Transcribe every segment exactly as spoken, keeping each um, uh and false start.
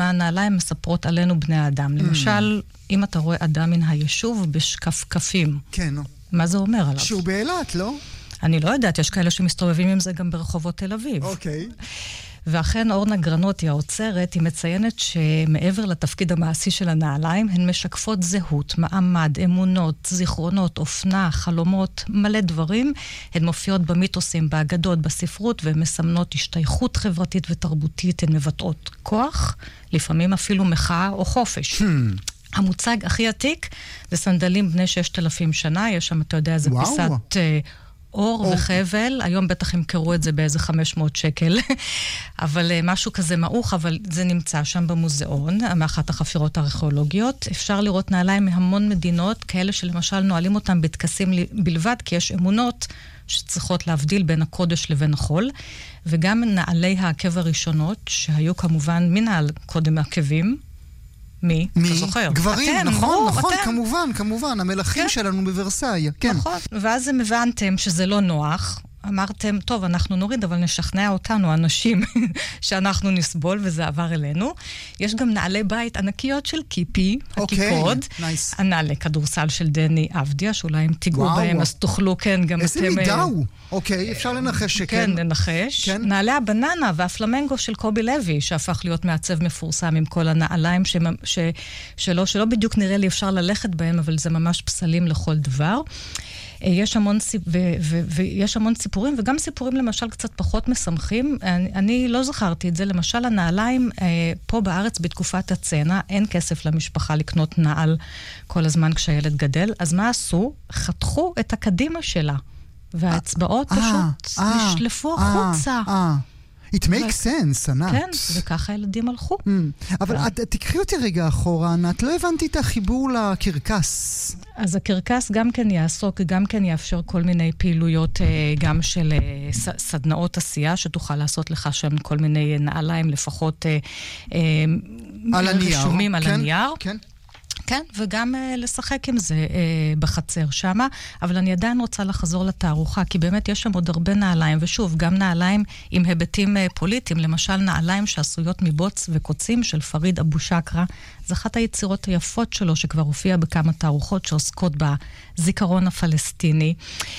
הנעליים מספרות עלינו בני האדם. למשל, אם אתה רואה אדם מן היישוב בשקפקפים. כן. מה זה אומר עליו? שהוא באילת, לא? אני לא יודעת, יש כאלה שמסתובבים עם זה גם ברחובות תל אביב. אוקיי. ואכן אורנה גרנוטי האוצרת, היא מציינת שמעבר לתפקיד המעשי של הנעליים, הן משקפות זהות, מעמד, אמונות, זיכרונות, אופנה, חלומות, מלא דברים. הן מופיעות במיתוסים, באגדות, בספרות, והן מסמנות השתייכות חברתית ותרבותית, הן מבטאות כוח, לפעמים אפילו מחאה או חופש. המוצג הכי עתיק זה סנדלים בני ששת אלפים שנה, יש שם, אתה יודע, זה פיסת אור וחבל, היום בטח ימכרו את זה באיזה חמש מאות שקל, אבל משהו כזה מעוך, אבל זה נמצא שם במוזיאון, מאחת החפירות הארכיאולוגיות. אפשר לראות נעליים מהמון מדינות, כאלה שלמשל נועלים אותם בטקסים בלבד, כי יש אמונות שצריכות להבדיל בין הקודש לבין החול, וגם נעלי העקב הראשונות, שהיו כמובן מנעל קודם העקבים, מי? מי? אתה זוכר? גברים, אתם, נכון, ברור, נכון, אתם. כמובן, כמובן, המלכים כן. שלנו בוורסאי, כן. נכון, ואז הם הבנתם שזה לא נוח, אמרתם, טוב, אנחנו נוריד, אבל נשכנע אותנו, אנשים, שאנחנו נסבול, וזה עבר אלינו. יש גם נעלי בית ענקיות של קיפי, הקיפוד, okay, nice. הנעלי כדורסל של דני אבדיה, שאולי אם תיגעו בהם, אז תוכלו, כן, גם איזה אתם... איזה מידה הוא? אוקיי, אפשר לנחש שכן. כן, לנחש. כן. נעלי הבננה והפלמנגו של קובי לוי, שהפך להיות מעצב מפורסם עם כל הנעליים ש... ש... שלא, שלא בדיוק נראה לי אפשר ללכת בהם, אבל זה ממש פסלים לכל דבר. יש המון, סיפ... ו... ו... ויש המון סיפורים, וגם סיפורים למשל קצת פחות משמחים. אני, אני לא זכרתי את זה. למשל, הנעליים פה בארץ בתקופת הצנע, אין כסף למשפחה לקנות נעל כל הזמן כשהילד גדל. אז מה עשו? חתכו את הקדימה שלה. והאצבעות פשוט נשלפו החוצה. It makes sense, ענת. כן, וככה הילדים הלכו. אבל תקחי אותי רגע אחורה, ענת, לא הבנתי את החיבור לקרקס. אז הקרקס גם כן יעסוק, גם כן יאפשר כל מיני פעילויות, גם של סדנאות עשייה, שתוכל לעשות לך שם כל מיני נעליים, לפחות רשומים על הנייר. כן. כן, וגם uh, לשחק עם זה uh, בחצר שמה, אבל אני עדיין רוצה לחזור לתערוכה, כי באמת יש שם עוד הרבה נעליים, ושוב, גם נעליים עם היבטים uh, פוליטיים, למשל נעליים שעשויות מבוץ וקוצים של פריד אבו שקרה, זו אחת היצירות היפות שלו, שכבר הופיע בכמה תערוכות שעוסקות בזיכרון הפלסטיני,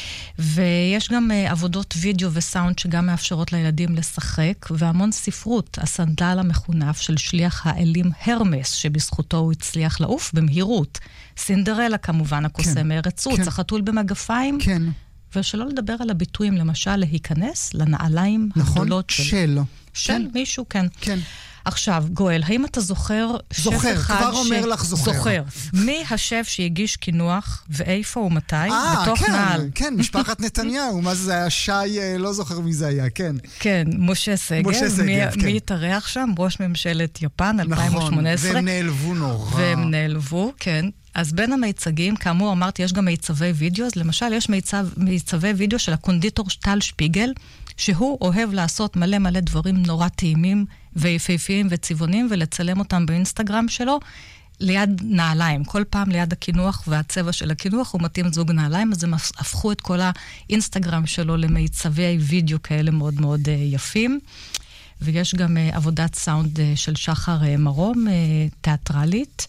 ויש גם uh, עבודות וידאו וסאונד שגם מאפשרות לילדים לשחק, והמון ספרות, הסנדל המחונף של שליח האלים הרמס, שבזכותו הוא הצליח לעוף במהירות. סינדרלה כמובן, הקוסם מארץ עוץ, כן. החתול במגפיים. כן. ושלא לדבר על הביטויים, למשל, להיכנס לנעליים נכון? הגדולות של... של. של כן. מישהו, כן. כן. עכשיו, גואל, האם אתה זוכר... זוכר, כבר ש... אומר לך זוכר. זוכר. מי השף שהגיש כינוח, ואיפה ומתי, בתוך כן, נעל? כן, משפחת נתניהו, מה זה היה? שי, לא זוכר מי זה היה, כן. כן, משה סגב. משה סגב, מי, כן. מי התארח שם? ראש ממשלת יפן, אלפיים שמונה עשרה. נכון, והם נעלבו נורא. והם נעלבו, כן. אז בין המיצגים, כאמור אמרתי, יש גם מיצבי וידאו, אז למשל יש מיצב, מיצבי וידאו של הקונדיטור טל שפיגל, שהוא אוהב לעשות מלא מלא דברים נורא טעימים ויפהפיים וצבעונים, ולצלם אותם באינסטגרם שלו, ליד נעליים. כל פעם ליד הכינוח והצבע של הכינוח, הוא מתאים זוג נעליים, אז הם הפכו את כל האינסטגרם שלו למיצבי וידאו כאלה מאוד מאוד יפים. ויש גם עבודת סאונד של שחר מרום, תיאטרלית,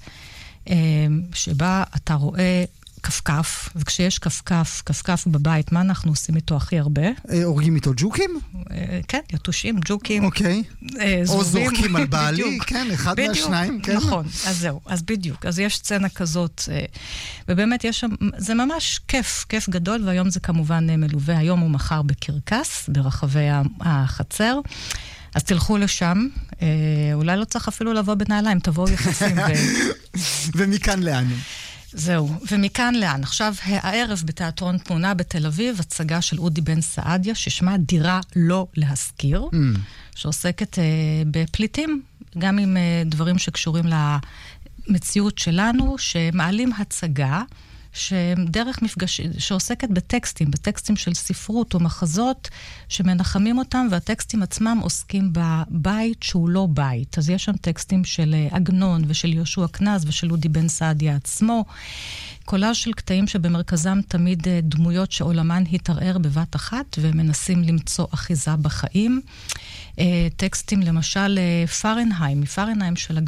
שבה אתה רואה כפכף, וכשיש כפכף, כפכף בבית, מה אנחנו עושים איתו הכי הרבה? הורגים איתו ג'וקים? כן, יתושים, ג'וקים. אוקיי. או זורקים על בעלי, בדיוק. כן, אחד מהשניים, כן. נכון, אז זהו, אז בדיוק. אז יש סצנה כזאת, ובאמת יש שם, זה ממש כיף, כיף גדול, והיום זה כמובן מלווה, היום הוא מחר בקרקס, ברחבי החצר. אז תלכו לשם, אולי לא צריך אפילו לבוא בנעליים, תבואו יחסים. ומכאן לאן? זהו, ומכאן לאן? עכשיו, הערב בתיאטרון תמונה בתל אביב, הצגה של אודי בן סעדיה, ששמה דירה לא להשכיר, mm. שעוסקת uh, בפליטים, גם עם uh, דברים שקשורים למציאות שלנו, שמעלים הצגה, שדרך מפגש, שעוסקת בטקסטים, בטקסטים של ספרות או מחזות, שמנחמים אותם, והטקסטים עצמם עוסקים בבית שהוא לא בית. אז יש שם טקסטים של עגנון ושל יהושע כנז ושל אודי בן סעדיה עצמו, קולאז' של קטעים שבמרכזם תמיד דמויות שעולמן התערער בבת אחת, ומנסים למצוא אחיזה בחיים. טקסטים למשל פרנהיים, מפרנהיים של